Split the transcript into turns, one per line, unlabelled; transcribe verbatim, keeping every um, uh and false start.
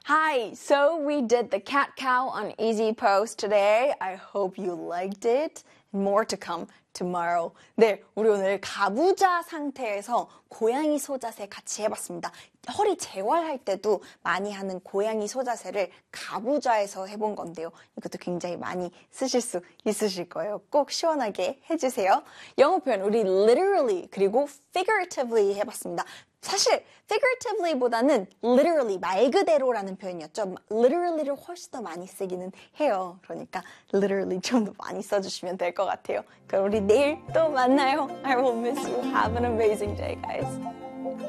Hi, so we did the cat cow on Easy Post today. I hope you liked it. More to come tomorrow. 네, 우리 오늘 가부좌 상태에서 고양이 소자세 같이 해봤습니다. 허리 재활할 때도 많이 하는 고양이 소자세를 가부좌에서 해본 건데요. 이것도 굉장히 많이 쓰실 수 있으실 거예요. 꼭 시원하게 해주세요. 영어 표현 우리 literally 그리고 figuratively 해봤습니다. 사실 figuratively보다는 literally 말 그대로라는 표현이었죠. literally를 훨씬 더 많이 쓰기는 해요. 그러니까 literally 좀 더 많이 써주시면 될 것 같아요. 그럼 우리 내일 또 만나요. I will miss you. Have an amazing day, guys.